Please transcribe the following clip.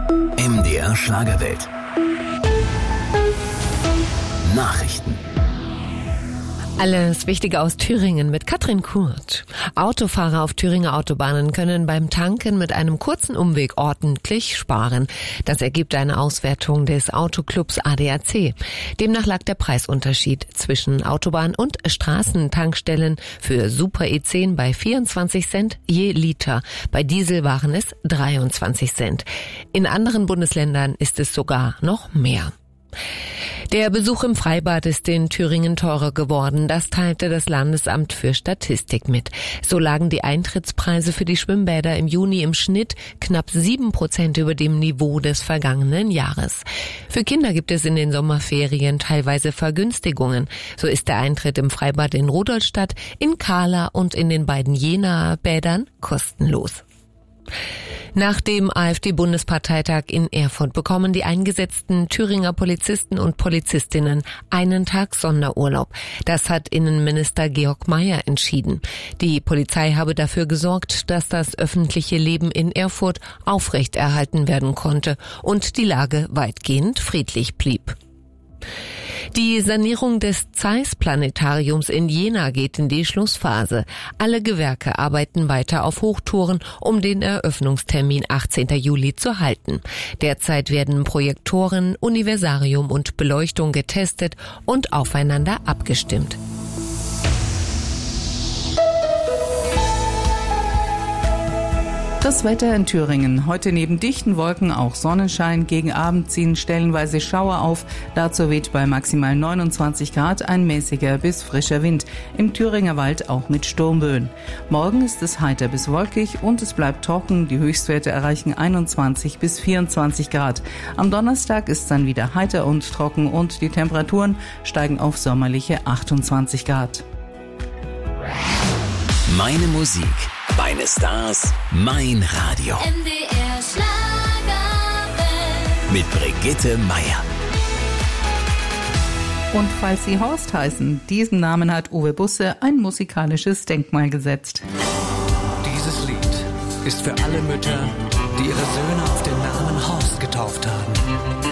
MDR Schlagerwelt. Nachrichten. Alles Wichtige aus Thüringen mit Katrin Kurt. Autofahrer auf Thüringer Autobahnen können beim Tanken mit einem kurzen Umweg ordentlich sparen. Das ergibt eine Auswertung des Autoclubs ADAC. Demnach lag der Preisunterschied zwischen Autobahn- und Straßentankstellen für Super E10 bei 24 Cent je Liter. Bei Diesel waren es 23 Cent. In anderen Bundesländern ist es sogar noch mehr. Der Besuch im Freibad ist in Thüringen teurer geworden. Das teilte das Landesamt für Statistik mit. So lagen die Eintrittspreise für die Schwimmbäder im Juni im Schnitt knapp 7% über dem Niveau des vergangenen Jahres. Für Kinder gibt es in den Sommerferien teilweise Vergünstigungen. So ist der Eintritt im Freibad in Rudolstadt, in Kahla und in den beiden Jenaer Bädern kostenlos. Nach dem AfD-Bundesparteitag in Erfurt bekommen die eingesetzten Thüringer Polizisten und Polizistinnen einen Tag Sonderurlaub. Das hat Innenminister Georg Mayer entschieden. Die Polizei habe dafür gesorgt, dass das öffentliche Leben in Erfurt aufrechterhalten werden konnte und die Lage weitgehend friedlich blieb. Die Sanierung des Zeiss-Planetariums in Jena geht in die Schlussphase. Alle Gewerke arbeiten weiter auf Hochtouren, um den Eröffnungstermin 18. Juli zu halten. Derzeit werden Projektoren, Universarium und Beleuchtung getestet und aufeinander abgestimmt. Das Wetter in Thüringen. Heute neben dichten Wolken auch Sonnenschein. Gegen Abend ziehen stellenweise Schauer auf. Dazu weht bei maximal 29 Grad ein mäßiger bis frischer Wind. Im Thüringer Wald auch mit Sturmböen. Morgen ist es heiter bis wolkig und es bleibt trocken. Die Höchstwerte erreichen 21 bis 24 Grad. Am Donnerstag ist es dann wieder heiter und trocken und die Temperaturen steigen auf sommerliche 28 Grad. Meine Musik, meine Stars, mein Radio. MDR Schlagerwelt. Mit Brigitte Meier. Und falls Sie Horst heißen, diesen Namen hat Uwe Busse ein musikalisches Denkmal gesetzt. Dieses Lied ist für alle Mütter, die ihre Söhne auf den Namen Horst getauft haben.